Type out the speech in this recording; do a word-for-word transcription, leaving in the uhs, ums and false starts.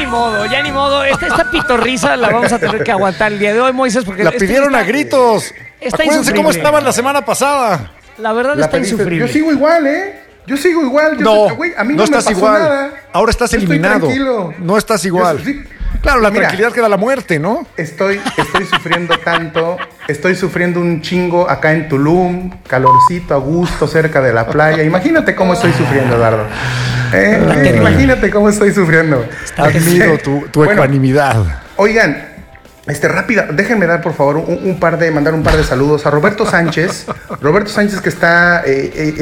modo, ya ni modo. Esta, esta pitorrisa la vamos a tener que aguantar el día de hoy, Moisés, porque... La pidieron está, a gritos. Está Acuérdense cómo estaban la semana pasada. La verdad la está pediste. insufrible. Yo sigo igual, ¿eh? Yo sigo igual. Yo no, soy, güey, a mí no, no estás me pasó igual. Nada. Ahora estás yo eliminado. No estás igual. Yo, sí. Claro, la Mira, tranquilidad que da la muerte, ¿no? Estoy, estoy sufriendo tanto. Estoy sufriendo un chingo acá en Tulum. Calorcito, a gusto, cerca de la playa. Imagínate cómo estoy sufriendo, Eduardo. ¿Eh? Imagínate cómo estoy sufriendo. Admiro tu, tu bueno, ecuanimidad. Oigan, Este, rápida, déjenme dar por favor un, un par de, mandar un par de saludos a Roberto Sánchez. Roberto Sánchez que está eh, eh,